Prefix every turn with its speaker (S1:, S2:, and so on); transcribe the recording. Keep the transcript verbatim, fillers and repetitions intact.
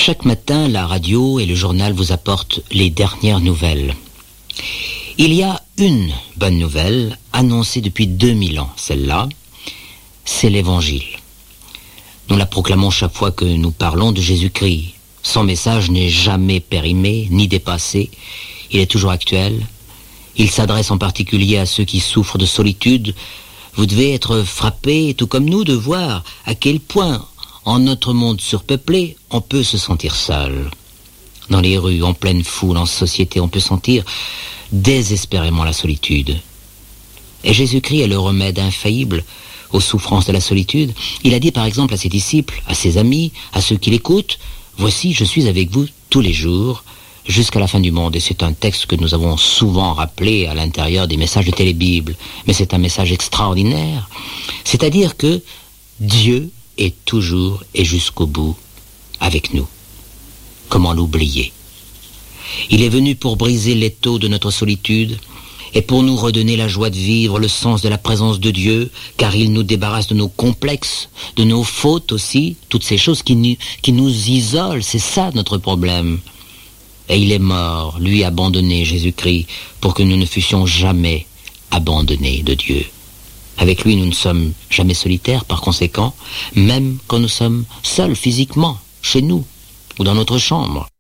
S1: Chaque matin, la radio et le journal vous apportent les dernières nouvelles. Il y a une bonne nouvelle, annoncée depuis deux mille ans, celle-là, c'est l'Évangile. Nous la proclamons chaque fois que nous parlons de Jésus-Christ. Son message n'est jamais périmé, ni dépassé. Il est toujours actuel. Il s'adresse en particulier à ceux qui souffrent de solitude. Vous devez être frappés, tout comme nous, de voir à quel point, en notre monde surpeuplé, on peut se sentir seul. Dans les rues, en pleine foule, en société, on peut sentir désespérément la solitude. Et Jésus-Christ est le remède infaillible aux souffrances de la solitude. Il a dit par exemple à ses disciples, à ses amis, à ceux qui l'écoutent, « Voici, je suis avec vous tous les jours, jusqu'à la fin du monde. » Et c'est un texte que nous avons souvent rappelé à l'intérieur des messages de Télébible. Mais c'est un message extraordinaire. C'est-à-dire que Dieu est toujours et jusqu'au bout avec nous. Comment l'oublier? Il est venu pour briser l'étau de notre solitude et pour nous redonner la joie de vivre, le sens de la présence de Dieu, car il nous débarrasse de nos complexes, de nos fautes aussi, toutes ces choses qui nous, qui nous isolent, c'est ça notre problème. Et il est mort, lui abandonné, Jésus-Christ, pour que nous ne fussions jamais abandonnés de Dieu. Avec lui, nous ne sommes jamais solitaires, par conséquent, même quand nous sommes seuls physiquement, chez nous, ou dans notre chambre.